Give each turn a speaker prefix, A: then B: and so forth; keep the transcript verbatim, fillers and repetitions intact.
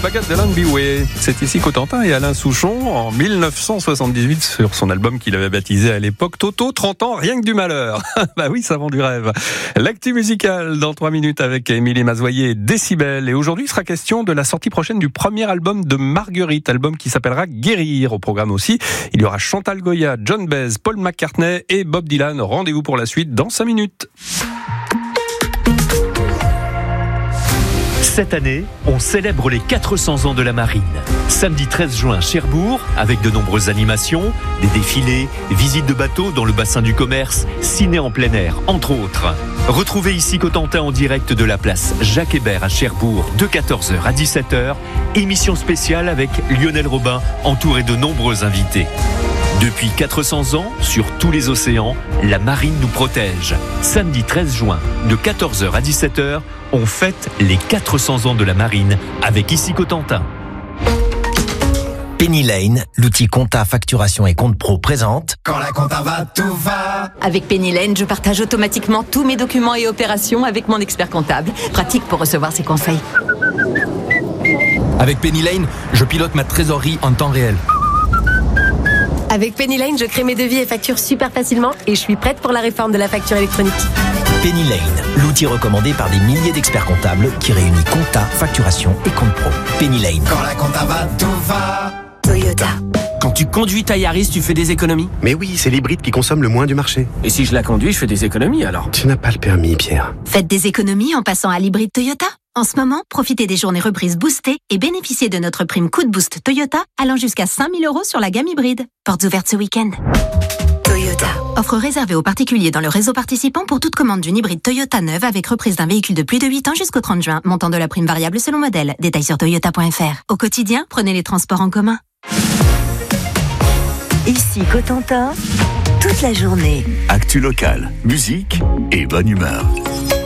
A: Baguette de Langbiway. C'est ici Cotentin et Alain Souchon en dix-neuf cent soixante-dix-huit sur son album qu'il avait baptisé à l'époque Toto, trente ans, rien que du malheur. Bah oui, ça vend du rêve. L'actu musicale dans trois minutes avec Émilie Mazoyer et Décibel. Et aujourd'hui, il sera question de la sortie prochaine du premier album de Marguerite, album qui s'appellera Guérir. Au programme aussi, il y aura Chantal Goya, John Baez, Paul McCartney et Bob Dylan. Rendez-vous pour la suite dans cinq minutes.
B: Cette année, on célèbre les quatre cents ans de la marine. Samedi treize juin, Cherbourg, avec de nombreuses animations, des défilés, visites de bateaux dans le bassin du commerce, ciné en plein air, entre autres. Retrouvez ici Cotentin en direct de la place Jacques Hébert à Cherbourg de quatorze heures à dix-sept heures. Émission spéciale avec Lionel Robin, entouré de nombreux invités. Depuis quatre cents ans, sur tous les océans, la marine nous protège. Samedi treize juin, de quatorze heures à dix-sept heures, on fête les quatre cents ans de la marine avec ici Cotentin.
C: Penny Lane, l'outil compta, facturation et compte pro présente.
D: Quand la compta va, tout va.
E: Avec Penny Lane, je partage automatiquement tous mes documents et opérations avec mon expert comptable. Pratique pour recevoir ses conseils.
F: Avec Penny Lane, je pilote ma trésorerie en temps réel.
G: Avec Penny Lane, je crée mes devis et factures super facilement et je suis prête pour la réforme de la facture électronique.
C: Penny Lane, l'outil recommandé par des milliers d'experts comptables qui réunit compta, facturation et compte pro. Penny Lane.
D: Quand la compta va, tout va.
G: Toyota.
H: Quand tu conduis ta Yaris, tu fais des économies?
I: Mais oui, c'est l'hybride qui consomme le moins du marché.
H: Et si je la conduis, je fais des économies alors?
I: Tu n'as pas le permis, Pierre.
J: Faites des économies en passant à l'hybride Toyota. En ce moment, profitez des journées reprises boostées et bénéficiez de notre prime coup de boost Toyota allant jusqu'à cinq mille euros sur la gamme hybride. Portes ouvertes ce week-end.
G: Toyota.
J: Offre réservée aux particuliers dans le réseau participant pour toute commande d'une hybride Toyota neuve avec reprise d'un véhicule de plus de huit ans jusqu'au trente juin. Montant de la prime variable selon modèle. Détails sur toyota point f r. Au quotidien, prenez les transports en commun.
G: Ici Cotentin, toute la journée.
K: Actu locale, musique et bonne humeur.